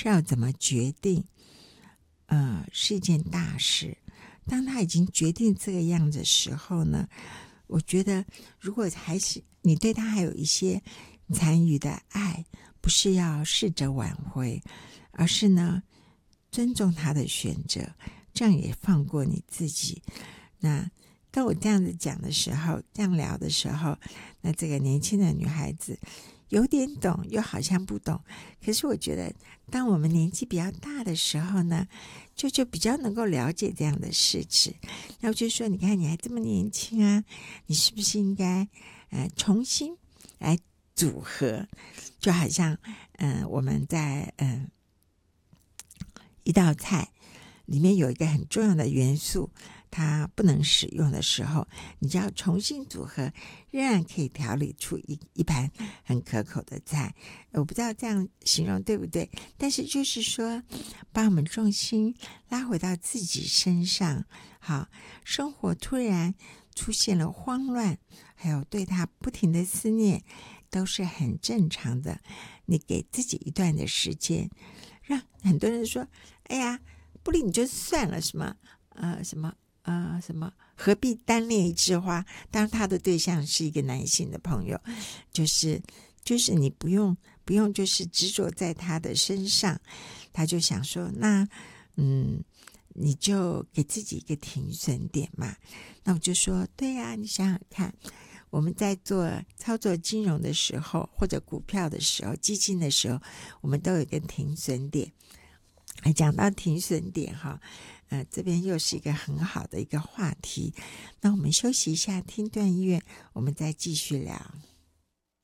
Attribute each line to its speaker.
Speaker 1: 是要怎么决定，是一件大事。当他已经决定这个样子的时候呢，我觉得如果还是你对他还有一些残余的爱，不是要试着挽回，而是呢尊重他的选择，这样也放过你自己。那当我这样子讲的时候，这样聊的时候，那这个年轻的女孩子有点懂，又好像不懂。可是我觉得当我们年纪比较大的时候呢，就比较能够了解这样的事情。那我就说，你看你还这么年轻啊，你是不是应该重新来组合？就好像我们在一道菜里面有一个很重要的元素，它不能使用的时候，你就要重新组合，仍然可以调理出一盘很可口的菜。我不知道这样形容对不对，但是就是说把我们重心拉回到自己身上。好，生活突然出现了慌乱，还有对他不停的思念，都是很正常的。你给自己一段的时间，让很多人说，哎呀，不理你就算了，什么何必单恋一枝花？当他的对象是一个男性的朋友，就是你不用就是执着在他的身上。他就想说，那你就给自己一个停损点嘛。那我就说，对呀，你想想看，我们在操作金融的时候，或者股票的时候，基金的时候，我们都有一个停损点。讲到停损点哈，这边又是一个很好的一个话题。那我们休息一下，听段音乐，我们再继续聊。